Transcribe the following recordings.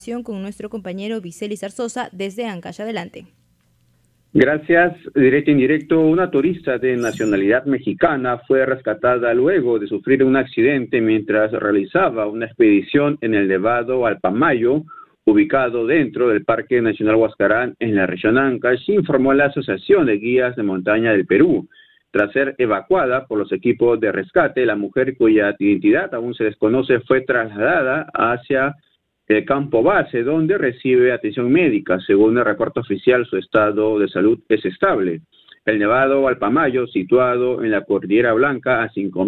Con nuestro compañero Viceli Zarzosa desde Ancash. Adelante. Gracias. Directo e indirecto, una turista de nacionalidad mexicana fue rescatada luego de sufrir un accidente mientras realizaba una expedición en el Nevado Alpamayo, ubicado dentro del Parque Nacional Huascarán en la región Ancash, informó la Asociación de Guías de Montaña del Perú. Tras ser evacuada por los equipos de rescate, la mujer, cuya identidad aún se desconoce, fue trasladada hacia el campo base, donde recibe atención médica. Según el reporte oficial, su estado de salud es estable. El Nevado Alpamayo, situado en la Cordillera Blanca a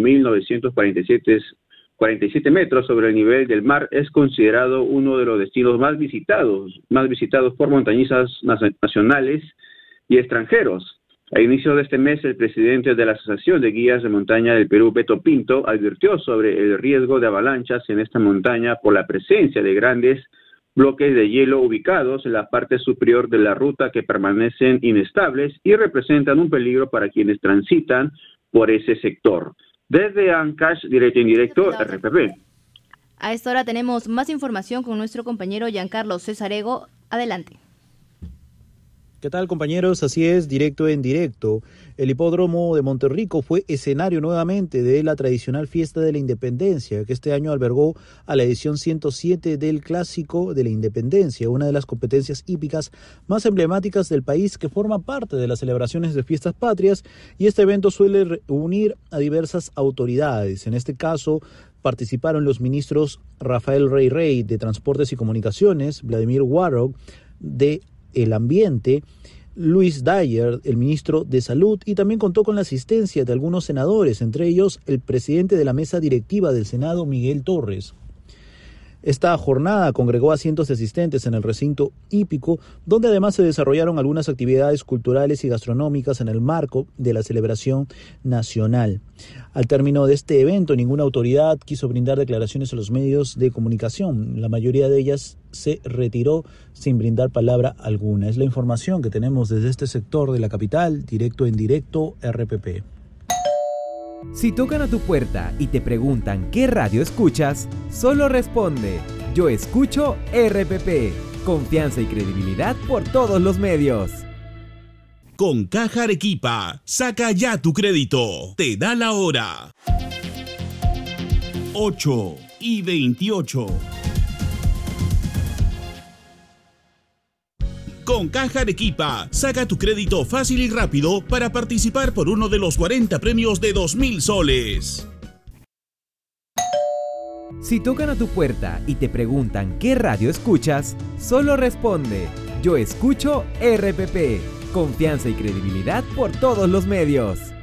5.947 metros sobre el nivel del mar, es considerado uno de los destinos más visitados por montañistas nacionales y extranjeros. A inicio de este mes, el presidente de la Asociación de Guías de Montaña del Perú, Beto Pinto, advirtió sobre el riesgo de avalanchas en esta montaña por la presencia de grandes bloques de hielo ubicados en la parte superior de la ruta que permanecen inestables y representan un peligro para quienes transitan por ese sector. Desde Ancash, directo e indirecto, RPP. A esta hora tenemos más información con nuestro compañero Giancarlo Cesarego. Adelante. ¿Qué tal, compañeros? Así es, directo en directo. El hipódromo de Monterrico fue escenario nuevamente de la tradicional fiesta de la Independencia, que este año albergó a la edición 107 del Clásico de la Independencia, una de las competencias hípicas más emblemáticas del país que forma parte de las celebraciones de fiestas patrias, y este evento suele reunir a diversas autoridades. En este caso, participaron los ministros Rafael Rey de Transportes y Comunicaciones, Vladimir Warog de el Ambiente, Luis Dyer, el ministro de Salud, y también contó con la asistencia de algunos senadores, entre ellos el presidente de la mesa directiva del Senado, Miguel Torres. Esta jornada congregó a cientos de asistentes en el recinto hípico, donde además se desarrollaron algunas actividades culturales y gastronómicas en el marco de la celebración nacional. Al término de este evento, ninguna autoridad quiso brindar declaraciones a los medios de comunicación. La mayoría de ellas se retiró sin brindar palabra alguna. Es la información que tenemos desde este sector de la capital, directo en directo, RPP. Si tocan a tu puerta y te preguntan qué radio escuchas, solo responde: yo escucho RPP. Confianza y credibilidad por todos los medios. Con Caja Arequipa, saca ya tu crédito. Te da la hora. 8:28. Con Caja Arequipa, saca tu crédito fácil y rápido para participar por uno de los 40 premios de 2.000 soles. Si tocan a tu puerta y te preguntan qué radio escuchas, solo responde: yo escucho RPP. Confianza y credibilidad por todos los medios.